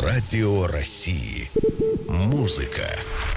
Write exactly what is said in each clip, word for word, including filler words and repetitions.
Радио России. Музыка.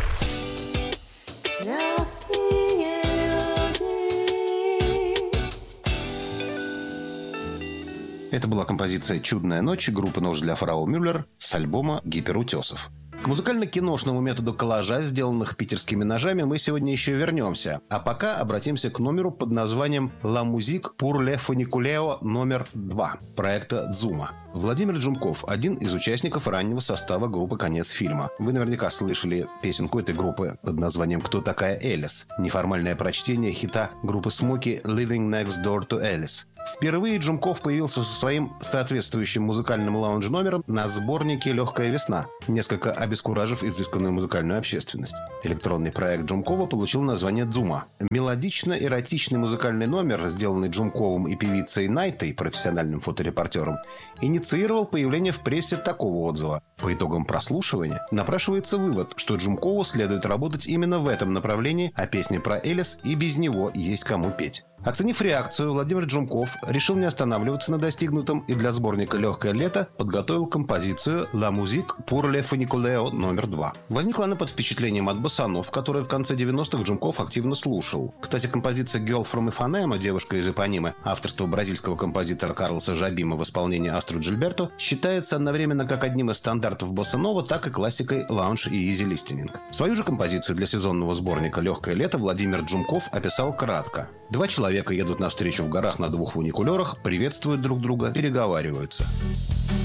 Это была композиция «Чудная ночь» группы «Нож для фрау Мюллер» с альбома «Гиперутесов». К музыкально-киношному методу коллажа, сделанных питерскими ножами, мы сегодня еще вернемся. А пока обратимся к номеру под названием «La musique pour le funiculeo» номер два проекта «Дзума». Владимир Джумков – один из участников раннего состава группы «Конец фильма». Вы наверняка слышали песенку этой группы под названием «Кто такая Элис?». Неформальное прочтение хита группы «Смоки» «Living Next Door to Alice». Впервые Джумков появился со своим соответствующим музыкальным лаунж-номером на сборнике «Легкая весна», несколько обескуражив изысканную музыкальную общественность. Электронный проект Джумкова получил название «Дзума». Мелодично-эротичный музыкальный номер, сделанный Джумковым и певицей Найтой, профессиональным фоторепортером, инициировал появление в прессе такого отзыва. По итогам прослушивания напрашивается вывод, что Джумкову следует работать именно в этом направлении, а песни про Элис и без него есть кому петь. Оценив реакцию, Владимир Джумков решил не останавливаться на достигнутом и для сборника «Легкое лето» подготовил композицию «La musique pour le funiculeo» номер два. Возникла она под впечатлением от боссанов, которые в конце девяностых Джумков активно слушал. Кстати, композиция «Girl from Ipanema», «Девушка из Ипанемы», авторства бразильского композитора Карлоса Жабима в исполнении Астро Джильберто, считается одновременно как одним из стандартов боссанова, так и классикой лаунж и изи-листенинг. Свою же композицию для сезонного сборника «Легкое лето» Владимир Джумков описал кратко. Два человека едут навстречу в горах на двух фуникулерах, приветствуют друг друга, переговариваются.